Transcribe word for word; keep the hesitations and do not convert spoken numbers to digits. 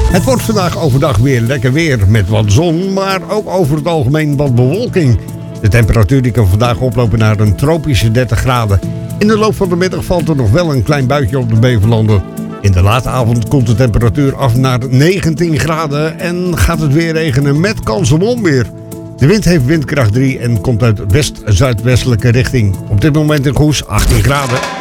Het wordt vandaag overdag weer lekker weer met wat zon, maar ook over het algemeen wat bewolking. De temperatuur die kan vandaag oplopen naar een tropische dertig graden. In de loop van de middag valt er nog wel een klein buitje op de Beverlanden. In de late avond komt de temperatuur af naar negentien graden en gaat het weer regenen met kans op onweer. De wind heeft windkracht drie en komt uit west-zuidwestelijke richting. Op dit moment in Goes achttien graden.